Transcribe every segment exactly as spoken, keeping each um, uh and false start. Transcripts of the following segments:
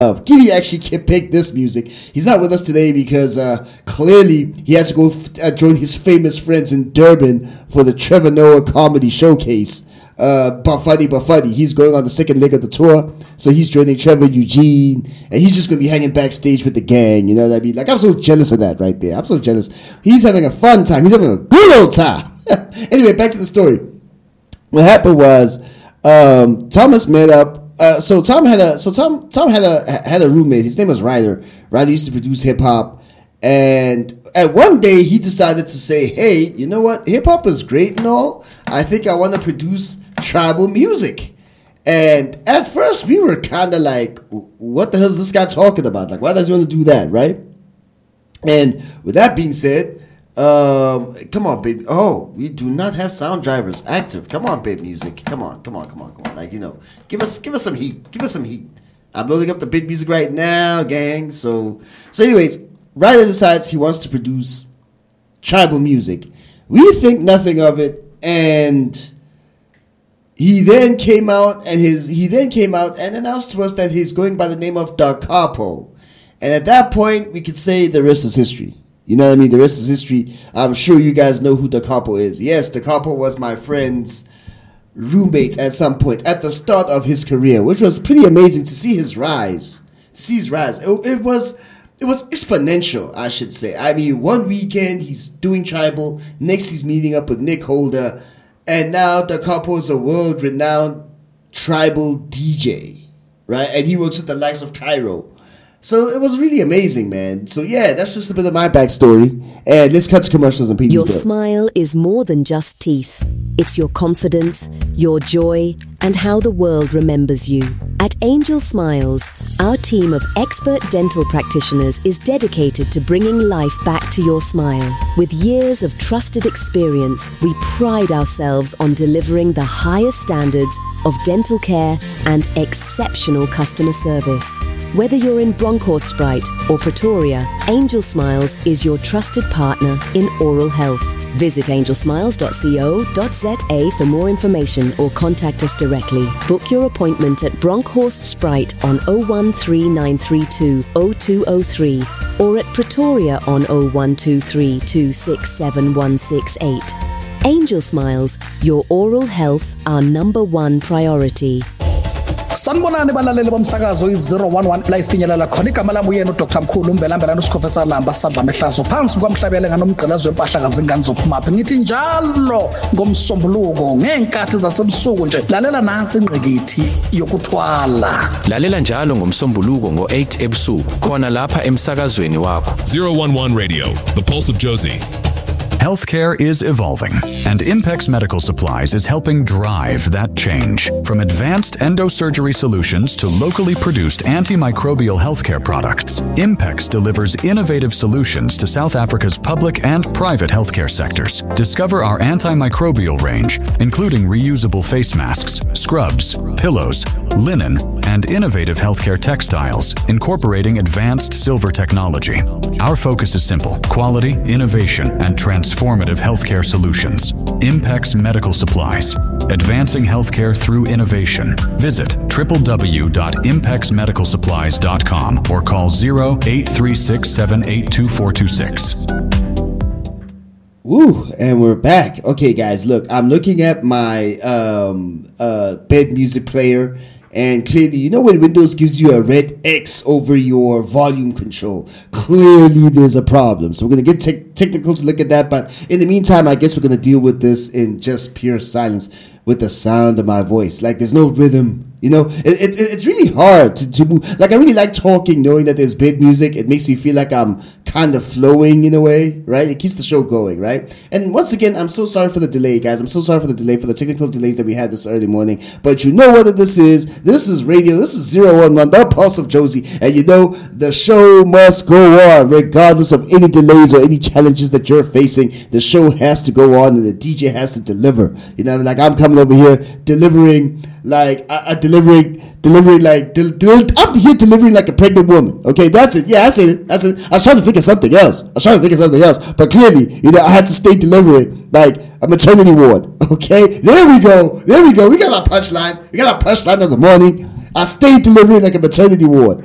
Giddy actually picked this music. He's not with us today because uh, clearly he had to go f- uh, join his famous friends in Durban for the Trevor Noah Comedy Showcase. Uh, but funny, but funny. He's going on the second leg of the tour, so he's joining Trevor Eugene, and he's just gonna be hanging backstage with the gang. You know what I mean? Like, I'm so jealous of that right there. I'm so jealous. He's having a fun time. He's having a good old time. Anyway, back to the story. What happened was um, Thomas met up. Uh, so Tom had a so Tom Tom had a had a roommate. His name was Ryder. Ryder used to produce hip hop, and at one day he decided to say, "Hey, you know what? Hip hop is great and all. I think I want to produce tribal music." And at first we were kind of like, "What the hell is this guy talking about? Like, why does he want to do that, right?" And with that being said, um, come on, baby. Oh, we do not have sound drivers active. Come on, babe music. Come on, come on, come on, come on. Like, you know, give us, give us some heat. Give us some heat. I'm loading up the big music right now, gang. So, so anyways, Ryder decides he wants to produce tribal music. We think nothing of it, and he then came out and his he then came out and announced to us that he's going by the name of Da Capo. And at that point, we could say the rest is history. You know what I mean? The rest is history. I'm sure you guys know who Da Capo is. Yes, Da Capo was my friend's roommate at some point at the start of his career, which was pretty amazing to see his rise. See his rise. It, it was it was exponential, I should say. I mean, one weekend he's doing tribal, next he's meeting up with Nick Holder, and now Da Capo is a world-renowned tribal D J, right? And he works with the likes of Cairo. So it was really amazing, man. So yeah, that's just a bit of my backstory. And let's cut to commercials and P D's Your bills. smile is more than just teeth. It's your confidence, your joy, and how the world remembers you. At Angel Smiles, our team of expert dental practitioners is dedicated to bringing life back to your smile. With years of trusted experience, we pride ourselves on delivering the highest standards of dental care and exceptional customer service. Whether you're in Bronkhorstspruit or Pretoria, Angel Smiles is your trusted partner in oral health. Visit angel smiles dot co dot za for more information or contact us directly. Book your appointment at Bronkhorstspruit on oh one three nine three two oh two oh three or at Pretoria on oh one two three two six seven one six eight. Angel Smiles, your oral health, our number one priority. Sanibonani balaleli bomsakazo i-zero one one la ifinyelela khona igama lami uyena uDr Mkhulu Mbelambela noSikhofesa Lamba sadla mehlazo phansi kwamhlabele nganomgqilazo wempahla kazingane zophumaphi ngithi njalo ngomsombuluko ngenkathi zasebusuku nje lalela nansi ingqikithi yokuthwala lalela njalo ngomsombuluko ngo eight ebusuku khona lapha emsakazweni wakho zero one one Radio, the pulse of Josie. Healthcare is evolving, and Impex Medical Supplies is helping drive that change. From advanced endosurgery solutions to locally produced antimicrobial healthcare products, Impex delivers innovative solutions to South Africa's public and private healthcare sectors. Discover our antimicrobial range, including reusable face masks, scrubs, pillows, linen, and innovative healthcare textiles, incorporating advanced silver technology. Our focus is simple: quality, innovation, and transformation. Transformative healthcare solutions. Impex Medical Supplies. Advancing healthcare through innovation. Visit w w w dot impex medical supplies dot com or call zero eight three six seven eight two four two six. Woo, and we're back. Okay, guys, look, I'm looking at my um, uh, bed music player, and clearly, you know when Windows gives you a red X over your volume control, clearly there's a problem. So we're going to get te- technical to look at that, but in the meantime, I guess we're going to deal with this in just pure silence with the sound of my voice. Like, there's no rhythm. You know, it, it, it's really hard to, to move. Like, I really like talking, knowing that there's bed music. It makes me feel like I'm kind of flowing in a way, right? It keeps the show going, right? And once again, I'm so sorry for the delay, guys. I'm so sorry for the delay, for the technical delays that we had this early morning. But you know what this is. This is radio. This is zero one one, the pulse of Josie. And you know, the show must go on, regardless of any delays or any challenges that you're facing. The show has to go on, and the D J has to deliver. You know, like I'm coming over here delivering like a, a delivering delivering like del, del, I'm here delivering like a pregnant woman. Okay, that's it. Yeah, I said it. That's it. I was trying to think of something else. I was trying to think of something else, but clearly, you know, I had to stay delivering like a maternity ward. Okay, there we go. There we go. We got our punchline. We got our punchline of the morning. I stayed delivering like a maternity ward.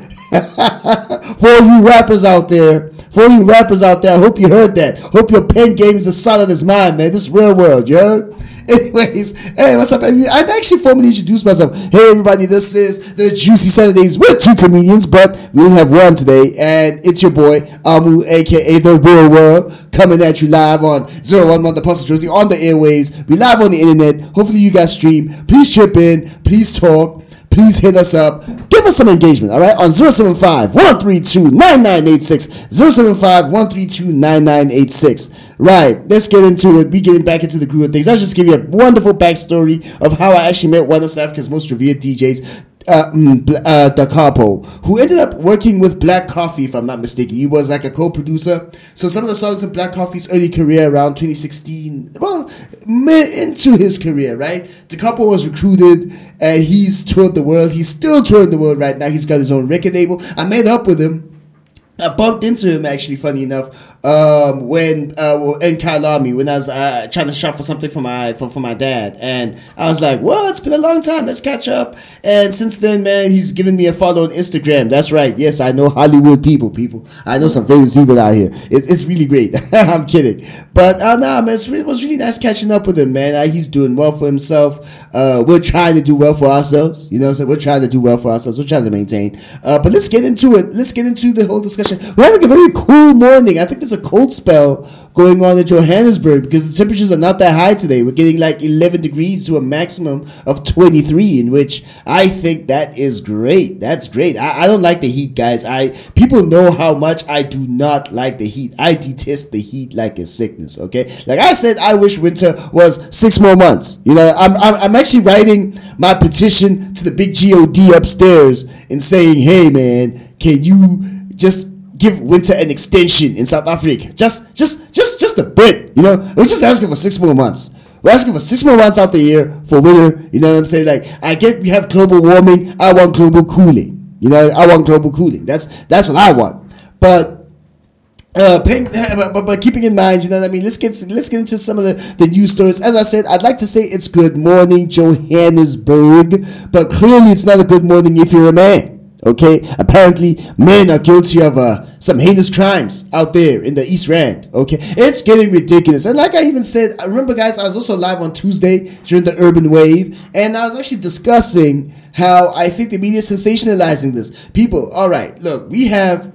For all you rappers out there, for all you rappers out there, I hope you heard that. Hope your pen game is as solid as mine, man. This is real world, you heard? Anyways, hey, what's up? I'd actually formally introduce myself. Hey, everybody, this is the Juicy Saturdays with two comedians, but we only have one today, and it's your boy, Amu, aka The Real World, coming at you live on zero one one The Pulse of Josie on the airwaves. We live on the internet. Hopefully, you guys stream. Please chip in. Please talk. Please hit us up. Give us some engagement, all right? On zero seven five, one three two, nine nine eight six. zero seven five, one three two, nine nine eight six. Right, let's get into it. We getting back into the groove of things. I'll just give you a wonderful backstory of how I actually met one of South Africa's most revered D Js, uh, uh, Da Capo, who ended up working with Black Coffee, if I'm not mistaken. He was like a co-producer. So some of the songs in Black Coffee's early career around twenty sixteen, well, into his career, right? Da Capo was recruited and he's toured the world. He's still touring the world right now. He's got his own record label. I met up with him. I bumped into him, actually, funny enough, um, when, uh, well, in Kailami, when I was, uh, trying to shop for something for my, for, for my dad. And I was like, well, it's been a long time. Let's catch up. And since then, man, he's given me a follow on Instagram. That's right. Yes, I know Hollywood people, people. I know some famous people out here. It, it's really great. I'm kidding. But, uh, nah, man, it's, it was really nice catching up with him, man. Uh, he's doing well for himself. Uh, we're trying to do well for ourselves. You know what I'm saying? We're trying to do well for ourselves. We're trying to maintain. Uh, but let's get into it. Let's get into the whole discussion. We're having a very cool morning. I think there's a cold spell going on in Johannesburg because the temperatures are not that high today. We're getting like eleven degrees to a maximum of twenty-three, in which I think that is great. That's great. I, I don't like the heat, guys. I people know how much I do not like the heat. I detest the heat like a sickness, okay? Like I said, I wish winter was six more months. You know, I'm, I'm, I'm actually writing my petition to the big G O D upstairs and saying, hey, man, can you just give winter an extension in South Africa? Just, just, just, just a bit, you know? We're just asking for six more months. We're asking for six more months out the year for winter, you know what I'm saying? Like, I get we have global warming. I want global cooling. You know, I want global cooling. That's, that's what I want. But, uh, paying, but, but, but keeping in mind, you know what I mean? Let's get, let's get into some of the, the news stories. As I said, I'd like to say it's good morning, Johannesburg, but clearly it's not a good morning if you're a man. Okay, apparently men are guilty of uh, some heinous crimes out there in the East Rand. Okay, it's getting ridiculous. And like I even said, I remember, guys, I was also live on Tuesday during the Urban Wave, and I was actually discussing how I think the media is sensationalizing this. People, all right, look, we have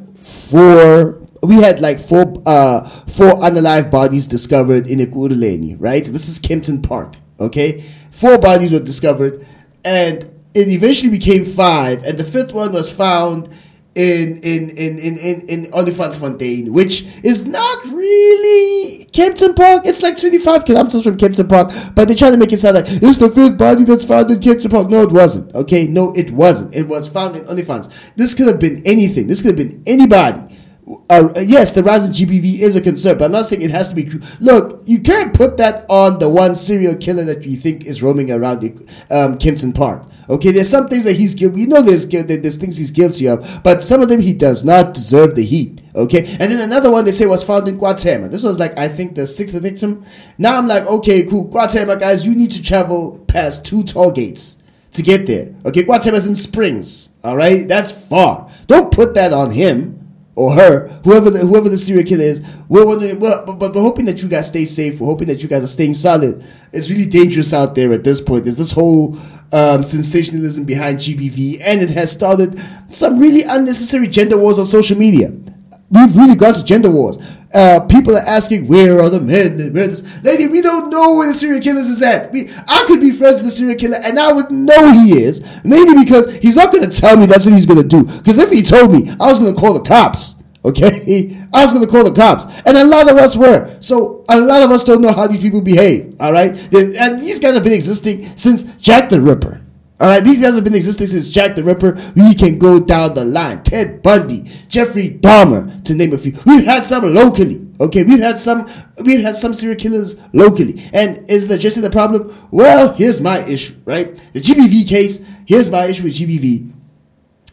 four. We had like four, uh, four unalive bodies discovered in Ekurhuleni, right? So this is Kempton Park. Okay, four bodies were discovered, and it eventually became five, and the fifth one was found in in in in in, in Olifantsfontein, which is not really Kempton Park. It's like twenty-five kilometers from Kempton Park, but they're trying to make it sound like it's the fifth body that's found in Kempton Park. No, it wasn't. Okay, no, it wasn't. It was found in Olifants. This could have been anything. This could have been anybody. Uh, yes, the rise in G B V is a concern, but I'm not saying it has to be true. Look, you can't put that on the one serial killer that we think is roaming around um, Kempton Park. Okay, there's some things that he's guilty. We know there's there's things he's guilty of, but some of them he does not deserve the heat. Okay, and then another one they say was found in KwaThema. This was like I think the sixth victim. Now I'm like, okay, cool, KwaThema guys, you need to travel past two toll gates to get there. Okay, KwaThema's in Springs. All right, that's far. Don't put that on him or her, whoever the, whoever the serial killer is. We're wondering, well, but, but we're hoping that you guys stay safe. We're hoping that you guys are staying solid. It's really dangerous out there at this point. There's this whole um, sensationalism behind G B V, and it has started some really unnecessary gender wars on social media. We've really gone to gender wars. Uh, people are asking, where are the men? And where this? Lady, we don't know where the serial killer is at. We, I could be friends with the serial killer, and I would know he is. Mainly because he's not going to tell me that's what he's going to do. Because if he told me, I was going to call the cops. Okay? I was going to call the cops. And a lot of us were. So a lot of us don't know how these people behave. All right? And these guys have been existing since Jack the Ripper. All right, these guys have been existing since Jack the Ripper. We can go down the line. Ted Bundy, Jeffrey Dahmer, to name a few. We've had some locally. Okay, we've had some. We've had some serial killers locally. And is that just the problem? Well, here's my issue. Right, the G B V case. Here's my issue with G B V.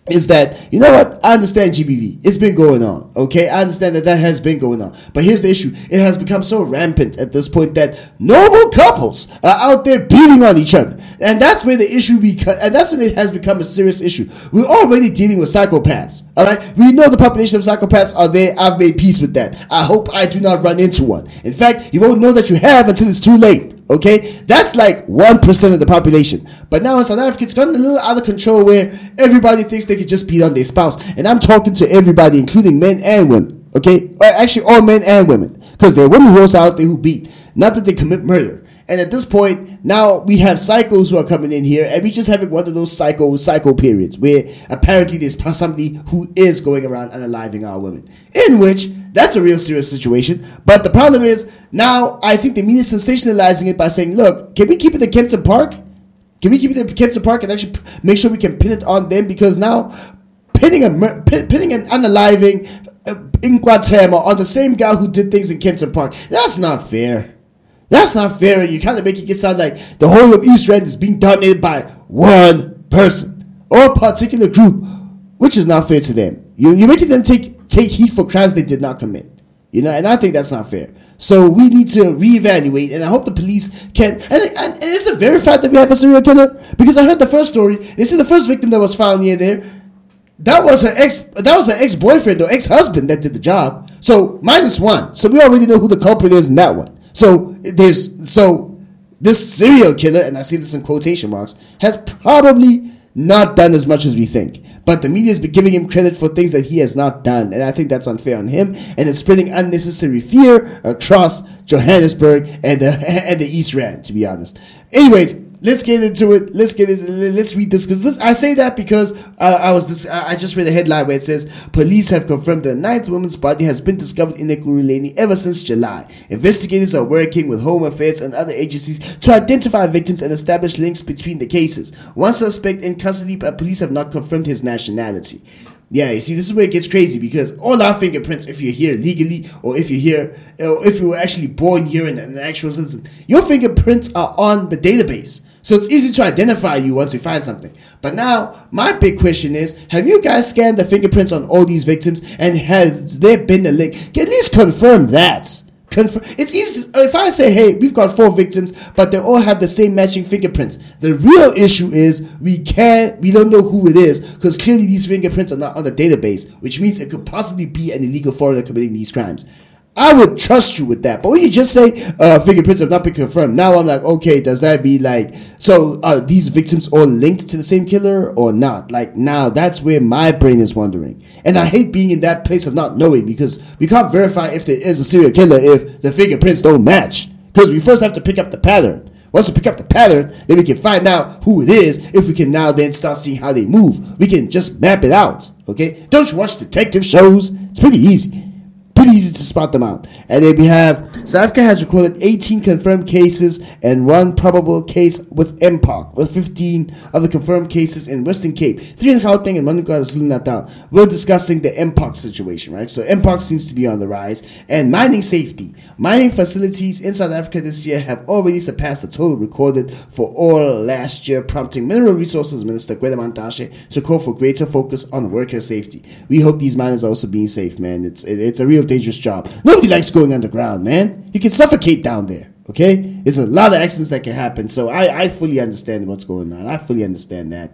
is that, you know what, I understand G B V. It's been going on, okay? I understand that that has been going on. But here's the issue. It has become so rampant at this point that normal couples are out there beating on each other. And that's where the issue, beca- and that's when it has become a serious issue. We're already dealing with psychopaths, all right? We know the population of psychopaths are there. I've made peace with that. I hope I do not run into one. In fact, you won't know that you have until it's too late. Okay, that's like one percent of the population. But now in South Africa, it's gotten a little out of control where everybody thinks they could just beat on their spouse. And I'm talking to everybody, including men and women. Okay, or actually all men and women, because there are women who are also out there who beat. Not that they commit murder. And at this point, now we have psychos who are coming in here, and we just having one of those psycho psycho periods where apparently there's somebody who is going around unaliving our women. In which, that's a real serious situation. But the problem is, now I think the media is sensationalizing it by saying, look, can we keep it at Kempton Park? Can we keep it at Kempton Park and actually make sure we can pin it on them? Because now, pinning, a, pinning an unaliving uh, in Guatemala on the same guy who did things in Kempton Park, that's not fair. That's not fair, and you kind of make it sound like the whole of East Rand is being dominated by one person or a particular group, which is not fair to them. You, you're making them take, take heat for crimes they did not commit. You know, and I think that's not fair. So we need to reevaluate, and I hope the police can. And, and, and is it verified that we have a serial killer? Because I heard the first story. They said the first victim that was found near there, that was her ex. That was her ex-boyfriend or ex-husband that did the job. So minus one. So we already know who the culprit is in that one. So there's so this serial killer, and I say this in quotation marks, has probably not done as much as we think. But the media has been giving him credit for things that he has not done, and I think that's unfair on him, and it's spreading unnecessary fear across Johannesburg and the, and the East Rand, to be honest. Anyways, let's get into it. Let's get into Let's read this, because I say that because uh, I was this. I just read a headline where it says police have confirmed the ninth woman's body has been discovered in Ekurhuleni ever since July. Investigators are working with Home Affairs and other agencies to identify victims and establish links between the cases. One suspect in custody, but police have not confirmed his nationality. Yeah, you see, this is where it gets crazy, because all our fingerprints, if you're here legally, or if you're here, or if you were actually born here and an actual citizen, your fingerprints are on the database. So it's easy to identify you once we find something. But now, my big question is, have you guys scanned the fingerprints on all these victims, and has there been a link? At least confirm that. Confirm. It's easy to, if I say, hey, we've got four victims, but they all have the same matching fingerprints. The real issue is we can't, we don't know who it is, because clearly these fingerprints are not on the database, which means it could possibly be an illegal foreigner committing these crimes. I would trust you with that. But when you just say uh, fingerprints have not been confirmed, now I'm like, okay, does that be like, so are these victims all linked to the same killer or not? Like, now that's where my brain is wondering. And I hate being in that place of not knowing, because we can't verify if there is a serial killer if the fingerprints don't match. Because we first have to pick up the pattern. Once we pick up the pattern, then we can find out who it is. If we can now then start seeing how they move, we can just map it out. Okay? Don't you watch detective shows? It's pretty easy. Pretty easy to spot them out. And then we have South Africa has recorded eighteen confirmed cases and one probable case with M P O C, with fifteen other confirmed cases in Western Cape, three in Gauteng and one in KwaZulu-Natal. We're discussing the M P O C situation, right? So M P O C seems to be on the rise. And mining safety. Mining facilities in South Africa this year have already surpassed the total recorded for all last year, prompting Mineral Resources Minister Gwede Mantashe to call for greater focus on worker safety. We hope these miners are also being safe, man. It's it, it's a real dangerous job. Nobody likes going underground, man. You can suffocate down there, okay? There's a lot of accidents that can happen, so I, I fully understand what's going on. I fully understand that.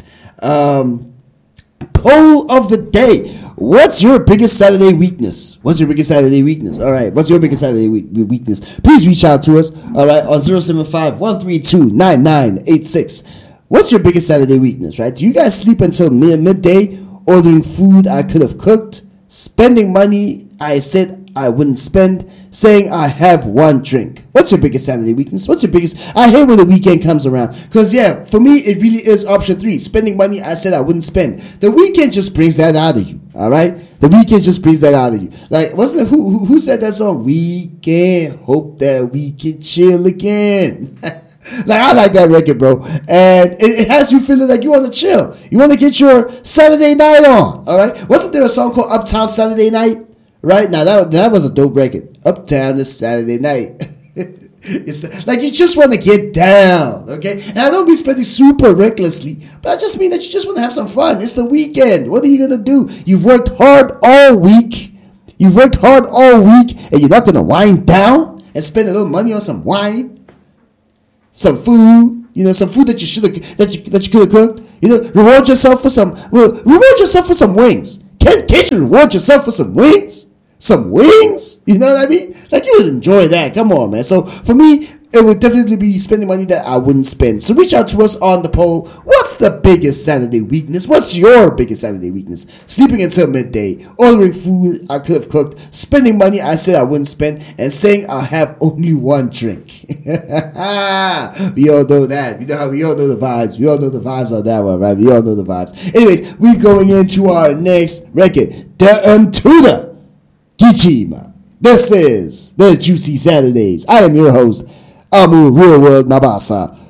Um, poll of the day. What's your biggest Saturday weakness? What's your biggest Saturday weakness? All right, what's your biggest Saturday we- weakness? Please reach out to us, all right, on zero seven five, one three two, nine nine eight six. What's your biggest Saturday weakness, right? Do you guys sleep until mid- midday, ordering food I could have cooked, spending money I said I wouldn't spend, saying I have one drink? What's your biggest Saturday weakness? What's your biggest? I hate when the weekend comes around, because yeah, for me it really is option three, spending money I said I wouldn't spend. The weekend just brings that out of you, all right? The weekend just brings that out of you. Like, wasn't it who who, who said that song? Weekend, hope that we can chill again. Like, I like that record, bro, and it, it has you feeling like you want to chill. You want to get your Saturday night on, all right? Wasn't there a song called Uptown Saturday Night? Right now, that that was a dope record. Uptown this Saturday night. It's like you just want to get down, okay? And I don't mean spending super recklessly, but I just mean that you just want to have some fun. It's the weekend. What are you going to do? You've worked hard all week. You've worked hard all week, and you're not going to wind down and spend a little money on some wine, some food, you know, some food that you should have, that you, that you could have cooked. You know, reward yourself for some, well, reward yourself for some wings. Can't, can't you reward yourself for some wings? Some wings? You know what I mean? Like, you would enjoy that. Come on, man. So, for me, it would definitely be spending money that I wouldn't spend. So, reach out to us on the poll. What's the biggest Saturday weakness? What's your biggest Saturday weakness? Sleeping until midday, ordering food I could have cooked, spending money I said I wouldn't spend, and saying I'll have only one drink. We all know that. You know how we all know the vibes. We all know the vibes on that one, right? We all know the vibes. Anyways, we're going into our next record. The Mtuna. Gichima. This is the Juicy Saturdays. I am your host, Amu Real World Mabasa.